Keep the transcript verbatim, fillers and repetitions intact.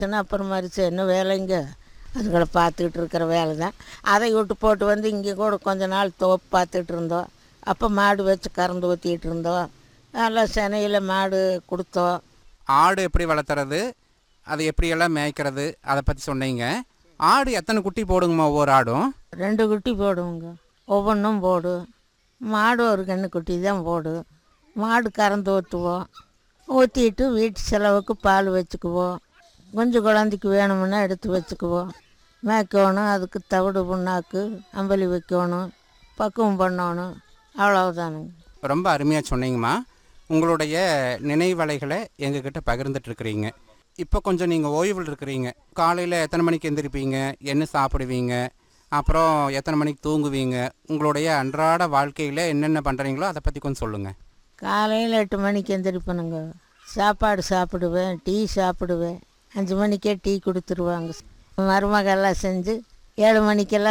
அப்புறம் மறிச்சு என்ன வேலைங்க, அதுகளை பார்த்துக்கிட்டு இருக்கிற வேலை தான். அதை விட்டு போட்டு வந்து இங்கே கூட கொஞ்ச நாள் தோப்பு பார்த்துட்டு இருந்தோம். அப்போ மாடு வச்சு கறந்து ஊற்றிட்டு இருந்தோம். நல்லா சென்னையில் மாடு கொடுத்தோம். ஆடு எப்படி வளர்த்துறது, அது எப்படியெல்லாம் மேய்க்கிறது, அதை பற்றி சொன்னீங்க. ஆடு எத்தனை குட்டி போடுங்கம்மா ஒவ்வொரு ஆடும்? ரெண்டு குட்டி போடுவோங்க, ஒவ்வொன்றும் போடு. மாடு ஒரு கன்று குட்டி தான் போடு. மாடு கறந்து ஊற்றுவோம். ஊற்றிட்டு வீட்டு செலவுக்கு பால் வச்சுக்குவோம். கொஞ்சம் குழந்தைக்கு வேணுமுன்னா எடுத்து வச்சுக்குவோம். மேய்க்கணும், அதுக்கு தவிடு புண்ணாக்கு அம்பலி வைக்கணும், பக்குவம் பண்ணணும், அவ்வளவுதானுங்க. ரொம்ப அருமையாக சொன்னீங்கம்மா. உங்களுடைய நினைவலைகளை எங்ககிட்ட பகிர்ந்துட்டுருக்கிறீங்க. இப்போ கொஞ்சம் நீங்கள் ஓய்வில் இருக்கிறீங்க. காலையில் எத்தனை மணிக்கு எந்திரிப்பீங்க, என்ன சாப்பிடுவீங்க, அப்புறம் எத்தனை மணிக்கு தூங்குவீங்க, உங்களுடைய அன்றாட வாழ்க்கையில் என்னென்ன பண்ணுறீங்களோ அதை பற்றி கொஞ்சம் சொல்லுங்கள். காலையில் எட்டு மணிக்கு எந்திரிப்பணுங்க. சாப்பாடு சாப்பிடுவேன், டீ சாப்பிடுவேன். அஞ்சு மணிக்கே டீ கொடுத்துருவாங்க. மருமகெல்லாம் செஞ்சு ஏழு மணிக்கெல்லாம்